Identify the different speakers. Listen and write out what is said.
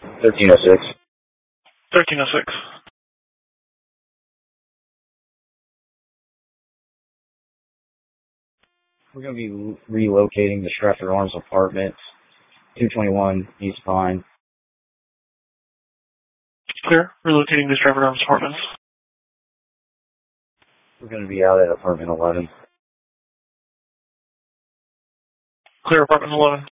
Speaker 1: 1306.
Speaker 2: 1306.
Speaker 1: We're going to be relocating to Stratford Arms Apartments, 221 East Pine.
Speaker 2: Clear. Relocating to Stratford Arms Apartments.
Speaker 1: We're going to be out at apartment 11.
Speaker 2: Clear, apartment 11.